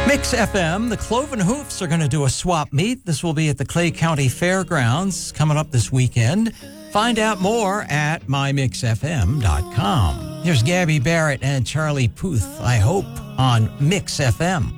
Mix FM, the Cloven Hoofs are going to do a swap meet. This will be at the Clay County Fairgrounds coming up this weekend. Find out more at mymixfm.com. Here's Gabby Barrett and Charlie Puth, I hope, on Mix FM.